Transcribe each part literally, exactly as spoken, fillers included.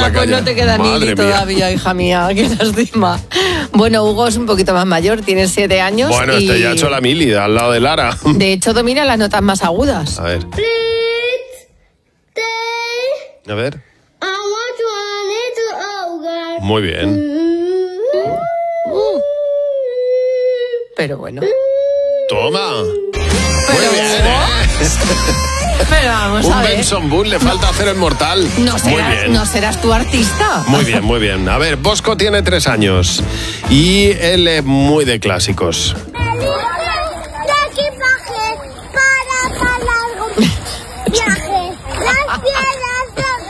la pues calle. No te queda Madre Mili mía. todavía, hija mía, qué lástima. Bueno, Hugo es un poquito más mayor, tiene siete años. Bueno, y este ya ha hecho la mili, al lado de Lara. de hecho domina las notas más agudas. A ver. A ver. Muy bien. Pero bueno. Toma. Pero, Muy bien, ¿eh? pero vamos Un a ver. Benson Bull, le falta hacer el mortal. No Muy serás, bien. no serás tu artista. Muy bien, muy bien. A ver, Bosco tiene tres años y él es muy de clásicos. Para, para largo viaje. Las piedras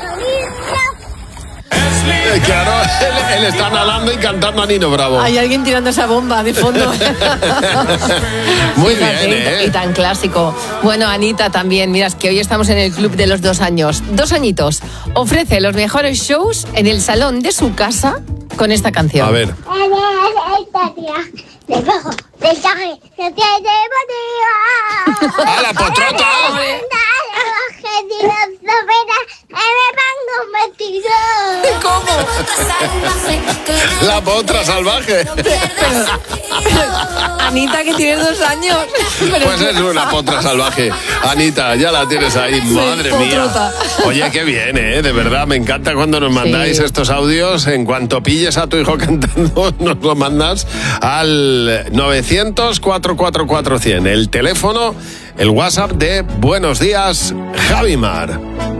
Eh, Claro, él, él está nadando y cantando a Nino Bravo. Hay alguien tirando esa bomba de fondo. Muy Fíjate, bien, ¿eh? Y tan clásico. Bueno, Anita también, miras que hoy estamos en el club de los dos años. Dos añitos. Ofrece los mejores shows en el salón de su casa con esta canción. A ver. debajo del traje no tiene motivo. ¡A la potrota! ¿Cómo? La potra salvaje. Anita, que tienes dos años. Pero Pues es una potra salvaje. Anita, ya la tienes ahí, madre mía. potrota. Oye, qué bien, ¿eh? De verdad, me encanta cuando nos mandáis Sí. estos audios. En cuanto pilles a tu hijo cantando, nos lo mandas al novecientos, cuatrocientos cuarenta y cuatro cien. El teléfono, el WhatsApp de Buenos Días, Javimar.